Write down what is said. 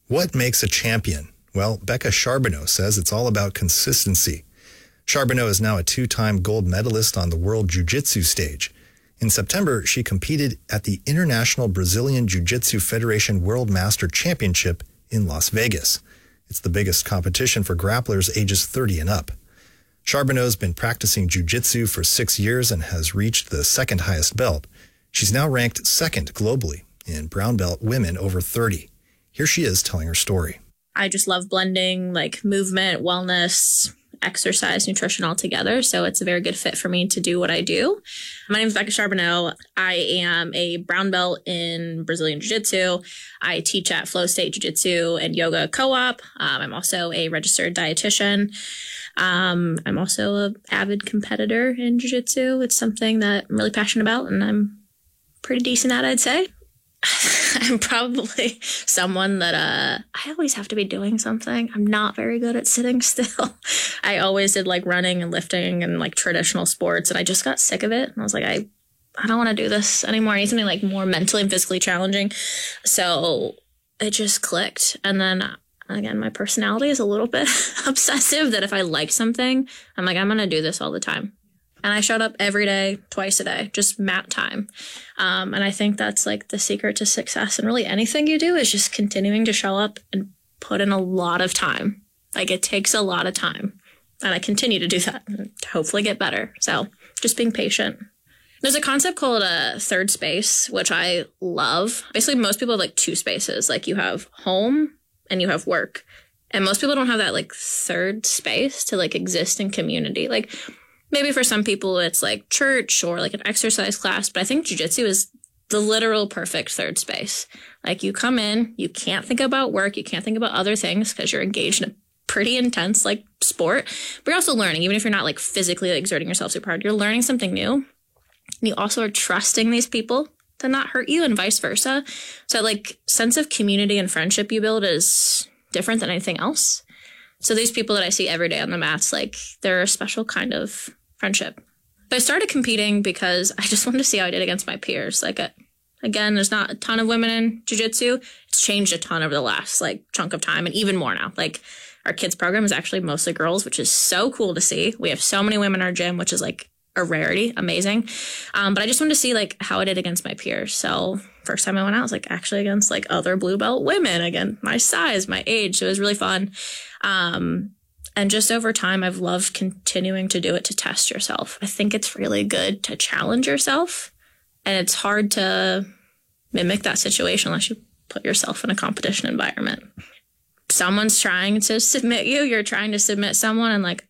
What makes a champion? Well, Becca Charbonneau says it's all about consistency. Charbonneau is now a 2-time gold medalist on the World Jiu-Jitsu stage. In September, she competed at the International Brazilian Jiu-Jitsu Federation World Master Championship in Las Vegas. It's the biggest competition for grapplers ages 30 and up. Charbonneau's been practicing jiu-jitsu for 6 years and has reached the second highest belt. She's now ranked second globally in brown belt women over 30. Here she is telling her story. I just love blending like movement, wellness, exercise, nutrition all together. So it's a very good fit for me to do what I do. My name is Becca Charbonneau. I am a brown belt in Brazilian Jiu-Jitsu. I teach at Flow State Jiu-Jitsu and Yoga Co-op. I'm also a registered dietitian. I'm also an avid competitor in Jiu-Jitsu. It's something that I'm really passionate about, and I'm pretty decent at, I'd say. I'm probably someone that I always have to be doing something. I'm not very good at sitting still. I always did like running and lifting and like traditional sports, and I just got sick of it. And I was like, I don't want to do this anymore. I need something like more mentally and physically challenging. So it just clicked. And then again, my personality is a little bit obsessive, that if I like something, I'm like, I'm going to do this all the time. And I showed up every day, twice a day, just map time. And I think that's like the secret to success. And really anything you do is just continuing to show up and put in a lot of time. Like it takes a lot of time. And I continue to do that and hopefully get better. So just being patient. There's a concept called a third space, which I love. Basically, most people have like 2 spaces. Like you have home and you have work. And most people don't have that like third space to like exist in community. Like maybe for some people it's like church or like an exercise class, but I think jiu-jitsu is the literal perfect third space. Like you come in, you can't think about work, you can't think about other things because you're engaged in a pretty intense like sport, but you're also learning. Even if you're not like physically exerting yourself super hard, you're learning something new. And you also are trusting these people to not hurt you and vice versa. So like sense of community and friendship you build is different than anything else. So these people that I see every day on the mats, like they're a special kind of friendship. But I started competing because I just wanted to see how I did against my peers. Like, again, there's not a ton of women in jiu-jitsu. It's changed a ton over the last like chunk of time, and even more now. Like our kids program is actually mostly girls, which is so cool to see. We have so many women in our gym, which is like a rarity, amazing. But I just wanted to see like how I did against my peers. So first time I went out, I was like actually against like other blue belt women, again, my size, my age. So it was really fun. And just over time, I've loved continuing to do it to test yourself. I think it's really good to challenge yourself. And it's hard to mimic that situation unless you put yourself in a competition environment. Someone's trying to submit you. You're trying to submit someone. And like,